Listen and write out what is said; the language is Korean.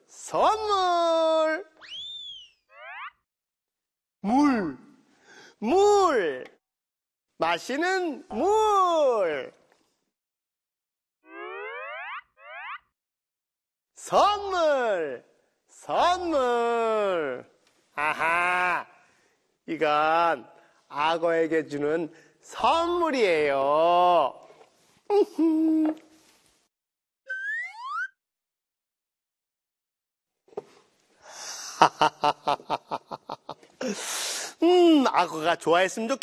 선물. 물, 물. 마시는 물. 선물, 선물. 아하, 이건 악어에게 주는 선물이에요. 악어가 좋아했으면 좋겠다.